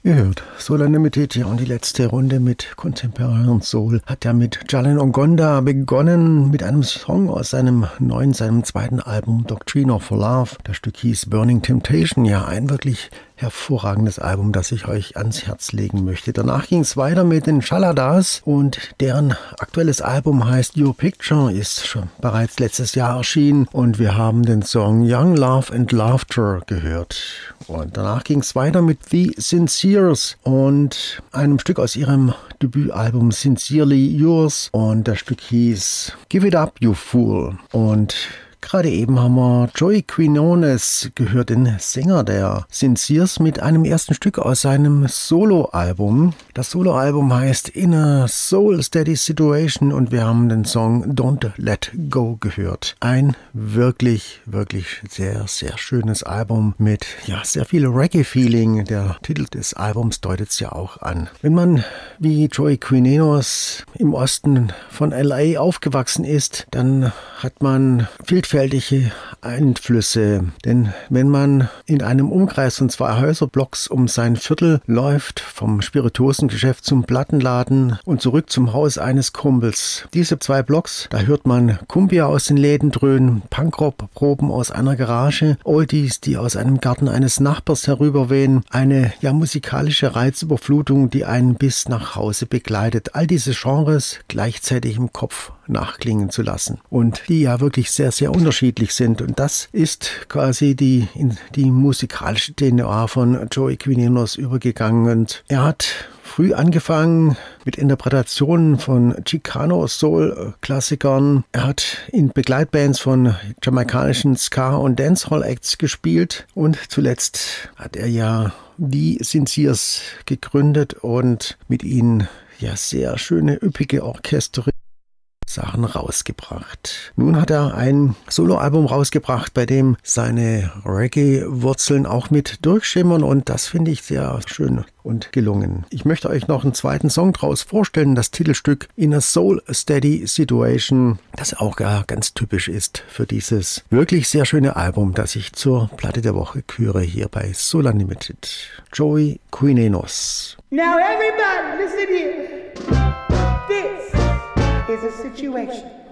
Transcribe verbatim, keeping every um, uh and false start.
Ihr hört Soul Unlimited, ja, und die letzte Runde mit Contemporary Soul hat ja mit Jalen Ngonda begonnen, mit einem Song aus seinem neuen, seinem zweiten Album Doctrine of Love. Das Stück hieß Burning Temptation, ja, ein wirklich hervorragendes Album, das ich euch ans Herz legen möchte. Danach ging es weiter mit den Shaladas und deren aktuelles Album heißt Your Picture, ist schon bereits letztes Jahr erschienen und wir haben den Song Young Love and Laughter gehört. Und danach ging es weiter mit The Sinceres und einem Stück aus ihrem Debütalbum Sincerely Yours und das Stück hieß Give It Up You Fool. Und gerade eben haben wir Joey Quinones gehört, den Sänger der Sinceres, mit einem ersten Stück aus seinem Soloalbum. Das Soloalbum heißt In a Soul Steady Situation und wir haben den Song Don't Let Go gehört. Ein wirklich, wirklich sehr, sehr schönes Album mit ja sehr viel Reggae-Feeling. Der Titel des Albums deutet es ja auch an. Wenn man wie Joey Quinones im Osten von L A aufgewachsen ist, dann hat man vielfältige Einflüsse, denn wenn man in einem Umkreis von zwei Häuserblocks um sein Viertel läuft, vom Spirituosengeschäft zum Plattenladen und zurück zum Haus eines Kumpels, diese zwei Blocks, da hört man Cumbia aus den Läden dröhnen, Punkrock-Proben aus einer Garage, Oldies, die aus einem Garten eines Nachbars herüberwehen, eine ja musikalische Reizüberflutung, die einen bis nach Hause begleitet. All diese Genres gleichzeitig im Kopf nachklingen zu lassen und die ja wirklich sehr, sehr unterschiedlich sind. Und das ist quasi die, in die musikalische D N A von Joey Quinones übergegangen. Und er hat früh angefangen mit Interpretationen von Chicano-Soul-Klassikern. Er hat in Begleitbands von jamaikanischen Ska- und Dancehall-Acts gespielt und zuletzt hat er ja die Sinceres gegründet und mit ihnen ja sehr schöne, üppige Orchester Sachen rausgebracht. Nun hat er ein Soloalbum rausgebracht, bei dem seine Reggae-Wurzeln auch mit durchschimmern und das finde ich sehr schön und gelungen. Ich möchte euch noch einen zweiten Song draus vorstellen, das Titelstück In a Soul Steady Situation, das auch gar ganz typisch ist für dieses wirklich sehr schöne Album, das ich zur Platte der Woche küre hier bei Soul Unlimited. Joey Quinones. Now everybody listen here. This is a situation.